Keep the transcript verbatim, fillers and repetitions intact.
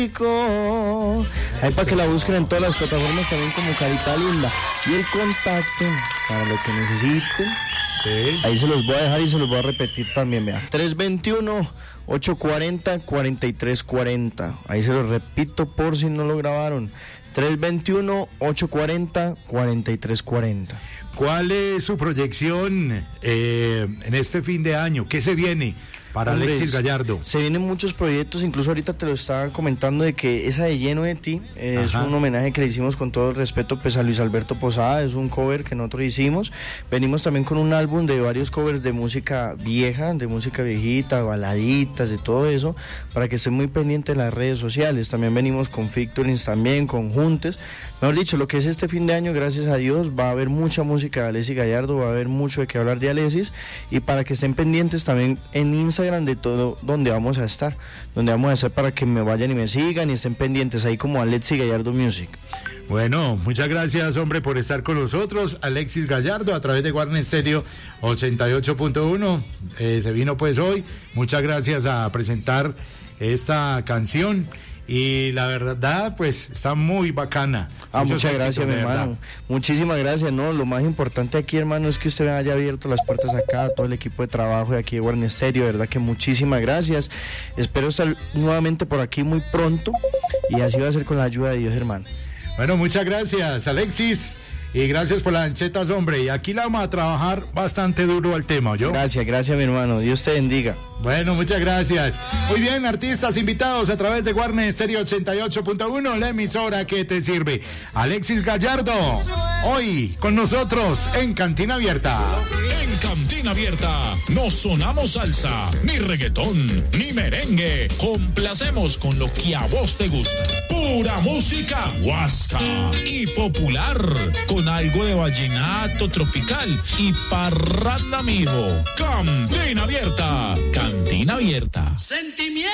Ahí para que la busquen en todas las plataformas también como Carita Linda. Y el contacto para lo que necesiten. Sí. Ahí se los voy a dejar y se los voy a repetir también, vea. tres dos uno, ocho cuatro cero, cuatro tres cuatro cero. Ahí se los repito por si no lo grabaron. tres dos uno, ocho cuatro cero, cuatro tres cuatro cero. ¿Cuál es su proyección eh, en este fin de año? ¿Qué se viene para Hombres, Alexis Gallardo? Se vienen muchos proyectos, incluso ahorita te lo estaba comentando de que esa de Lleno de Ti eh, es un homenaje que le hicimos con todo el respeto pues a Luis Alberto Posada, es un cover que nosotros hicimos. Venimos también con un álbum de varios covers de música vieja, de música viejita, baladitas, de todo eso, para que estén muy pendientes de las redes sociales. También venimos con featurings también, con juntes. Mejor dicho, lo que es este fin de año, gracias a Dios, va a haber mucha música de Alexis Gallardo, va a haber mucho de qué hablar de Alexis, y para que estén pendientes también en Instagram de todo donde vamos a estar, donde vamos a estar para que me vayan y me sigan y estén pendientes ahí como Alexis Gallardo Music. Bueno, muchas gracias, hombre, por estar con nosotros. Alexis Gallardo a través de Guarne Stereo ochenta y ocho punto uno eh, se vino pues hoy. Muchas gracias a presentar esta canción. Y la verdad, pues, está muy bacana. Ah, muchas, muchas gracias, mi hermano. Muchísimas gracias, ¿no? Lo más importante aquí, hermano, es que usted haya abierto las puertas acá, a todo el equipo de trabajo de aquí de Guarne Stereo, de verdad que muchísimas gracias. Espero estar nuevamente por aquí muy pronto, y así va a ser con la ayuda de Dios, hermano. Bueno, muchas gracias, Alexis. Y gracias por las anchetas, hombre. Y aquí la vamos a trabajar bastante duro al tema, ¿yo? Gracias, gracias, mi hermano. Dios te bendiga. Bueno, muchas gracias. Muy bien, artistas invitados a través de Guarne Stereo ochenta y ocho punto uno, la emisora que te sirve. Alexis Gallardo, hoy con nosotros en Cantina Abierta. En Cantina Abierta no sonamos salsa, ni reggaetón, ni merengue. Complacemos con lo que a vos te gusta. Pura música guasa y popular, con algo de vallenato tropical y parranda, amigo. Cantina Abierta. Cantina Abierta. Sentimiento.